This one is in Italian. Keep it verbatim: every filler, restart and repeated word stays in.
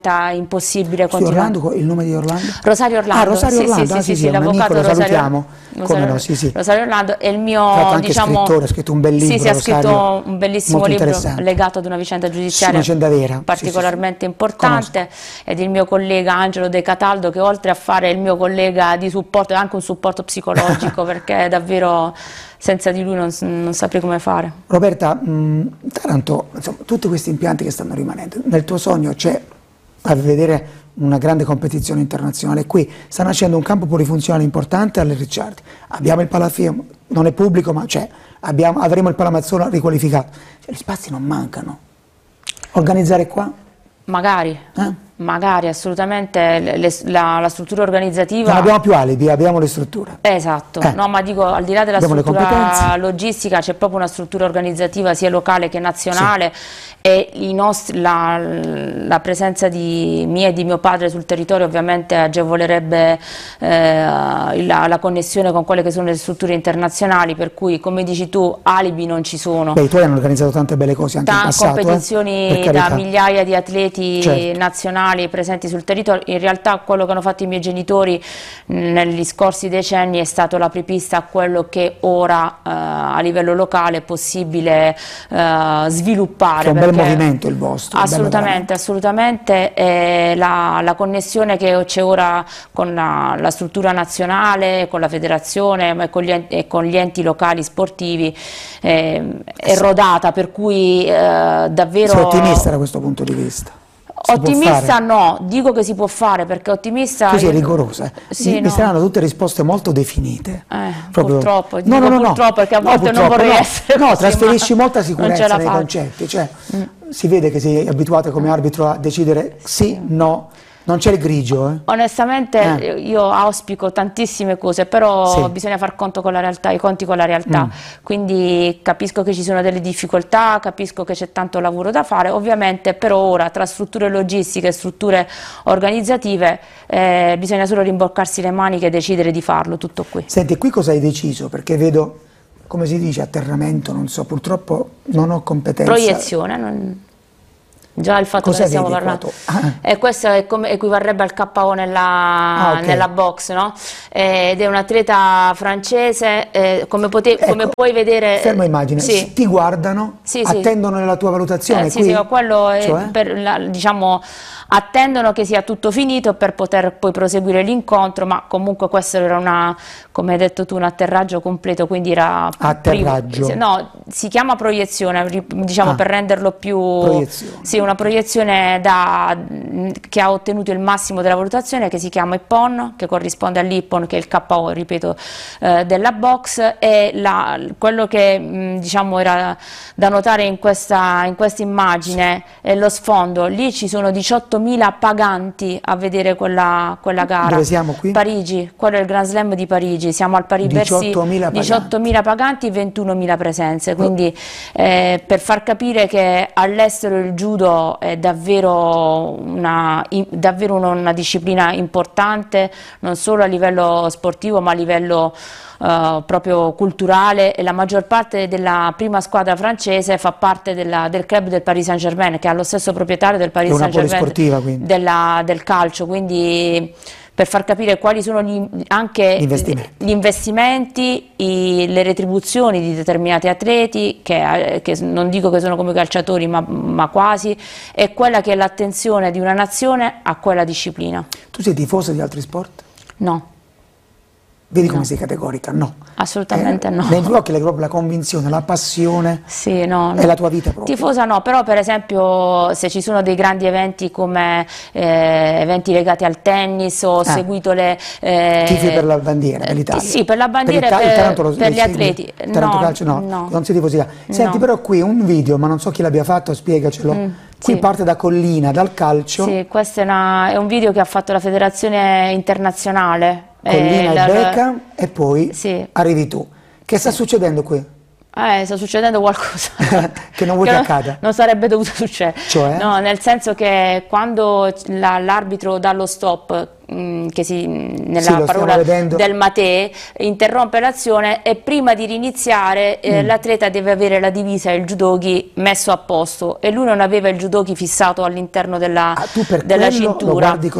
impossibile continuare. Orlando, il nome di Orlando? Rosario Orlando. Ah, Rosario sì, Orlando, sì, ah, sì, sì, sì, sì, l'avvocato Rosario, Rosario, salutiamo. Rosario, Come no, sì, sì. Rosario Orlando è il mio, anche diciamo, scrittore, ha scritto un bel libro, sì, sì, ha Rosario, scritto un bellissimo libro legato ad una vicenda giudiziaria una vicenda vera, particolarmente sì, sì, sì. importante. Conosco. Ed il mio collega Angelo De Cataldo, che oltre a fare il mio collega di supporto è anche un supporto psicologico perché davvero senza di lui non, non saprei come fare. Roberta, mh, Taranto, insomma, tutti questi impianti che stanno rimanendo, nel tuo sogno c'è a vedere una grande competizione internazionale. Qui sta nascendo un campo polifunzionale importante alle Ricciardi. Abbiamo il Palafiume, non è pubblico ma c'è, avremo il Palamazzolo riqualificato. Cioè, gli spazi non mancano. Organizzare qua? Magari. Eh? Magari, assolutamente, le, la, la struttura organizzativa... Non abbiamo più alibi, abbiamo le strutture. Esatto, eh. no, ma dico, al di là della abbiamo struttura logistica c'è proprio una struttura organizzativa sia locale che nazionale, sì. E i nostri, la, la presenza di mia e di mio padre sul territorio ovviamente agevolerebbe eh, la, la connessione con quelle che sono le strutture internazionali, per cui, come dici tu, alibi non ci sono. Beh, i tuoi hanno organizzato tante belle cose anche in passato, competizioni eh? da migliaia di atleti, certo, nazionali presenti sul territorio. In realtà quello che hanno fatto i miei genitori negli scorsi decenni è stato l'apripista a quello che ora eh, a livello locale è possibile eh, sviluppare. Che è un bel movimento il vostro. Assolutamente, assolutamente. Eh, la, la connessione che c'è ora con la, la struttura nazionale, con la federazione e con gli enti, e con gli enti locali sportivi eh, è rodata, per cui eh, davvero... Sei ottimista da questo punto di vista? Si ottimista no, dico che si può fare, perché ottimista... Tu sei io... rigorosa, sì, mi, no. mi saranno tutte risposte molto definite. Eh, Proprio... Purtroppo, no, no, no, purtroppo no. perché a no, volte non vorrei no. essere No, così, trasferisci molta sicurezza nei faccio. concetti, cioè mm. si vede che sei abituata come arbitro a decidere sì, sì. no. Non c'è il grigio, eh? Onestamente eh. io auspico tantissime cose, però sì. bisogna far conto con la realtà, i conti con la realtà, mm. quindi capisco che ci sono delle difficoltà, capisco che c'è tanto lavoro da fare, ovviamente per ora tra strutture logistiche e strutture organizzative eh, bisogna solo rimboccarsi le maniche e decidere di farlo, tutto qui. Senti, qui cosa hai deciso? Perché vedo, come si dice, atterramento, non so, purtroppo non ho competenza. Proiezione, non... Già il fatto che stiamo parlando, ah. e questo è come, equivarrebbe al K O nella, ah, okay. nella box, no? Ed è un atleta francese, eh, come, pote, ecco, come puoi vedere... Fermo immagine, sì. ti guardano, sì, attendono sì. nella tua valutazione? Eh, sì, qui? sì, quello è cioè? per la, diciamo, attendono che sia tutto finito per poter poi proseguire l'incontro, ma comunque questo era una, come hai detto tu, un atterraggio completo, quindi era... Atterraggio? Privo, no, si chiama proiezione, diciamo, ah. per renderlo più... Proiezione. Sì, una proiezione da, che ha ottenuto il massimo della valutazione, che si chiama I P O N, che corrisponde all'I P O N, che è il K O, ripeto, eh, della box, e la, quello che mh, diciamo era da notare in questa, in questa immagine è lo sfondo. Lì ci sono diciottomila paganti a vedere quella, quella gara. Dove siamo qui? Parigi, quello è il Grand Slam di Parigi, siamo al Paris-Bercy, diciottomila paganti, ventunomila presenze, quindi eh, per far capire che all'estero il judo è davvero una, davvero una disciplina importante, non solo a livello sportivo ma a livello uh, proprio culturale, e la maggior parte della prima squadra francese fa parte della, del club del Paris Saint-Germain, che ha lo stesso proprietario del Paris Saint-Germain della, del calcio, quindi per far capire quali sono gli, anche gli investimenti, gli investimenti i, le retribuzioni di determinati atleti, che, che non dico che sono come calciatori, ma, ma quasi, e quella che è l'attenzione di una nazione a quella disciplina. Tu sei tifosa di altri sport? No. Vedi come no. sei categorica? No. Assolutamente eh, no. Nei tuoi occhi è proprio la convinzione, la passione, sì, no, no. è la tua vita proprio. Tifosa no, però per esempio se ci sono dei grandi eventi come eh, eventi legati al tennis, ho ah. seguito le... Eh, Tifi per la bandiera dell'Italia? Sì, per la bandiera e per, per, per gli atleti. Il Taranto no, calcio no, no, non sei tifosità. Senti, no. però qui un video, ma non so chi l'abbia fatto, spiegacelo. Mm. Qui sì. parte da Collina, dal calcio. Sì, questo è, una, è un video che ha fatto la federazione internazionale. Collina eh, e Becca e poi sì. arrivi tu. Che sta sì. succedendo qui? Eh, sta succedendo qualcosa che non vuoi che, che accada? Non sarebbe dovuto succedere. Cioè? No, nel senso che quando l'arbitro dà lo stop, mh, che si, nella sì, parola del Mate, interrompe l'azione e prima di riniziare eh, mm. l'atleta deve avere la divisa e il judogi messo a posto, e lui non aveva il judogi fissato all'interno della, ah, tu per della cintura. Lo guardi